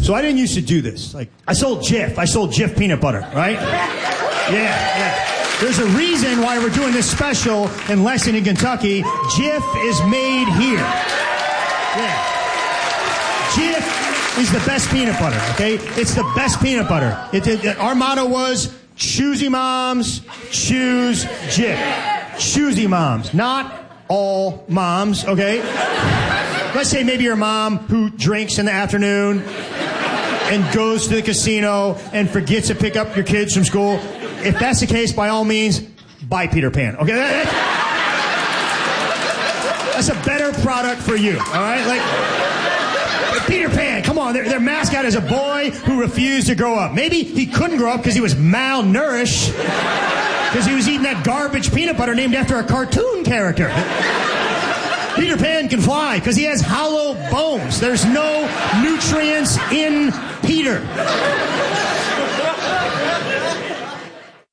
So I didn't used to do this. Like, I sold Jif peanut butter, right? Yeah. There's a reason why we're doing this special in Lexington, Kentucky. Jif is made here. Yeah. Jif is the best peanut butter, okay? It's the best peanut butter. Our motto was, choosy moms, choose Jif. Choosy moms, not all moms, okay? Let's say maybe your mom who drinks in the afternoon and goes to the casino and forgets to pick up your kids from school. If that's the case, by all means, buy Peter Pan. Okay, that's a better product for you. All right, like Peter Pan. Come on, their mascot is a boy who refused to grow up. Maybe he couldn't grow up because he was malnourished, because he was eating that garbage peanut butter named after a cartoon character. Peter Pan can fly because he has hollow bones. There's no nutrients in Peter.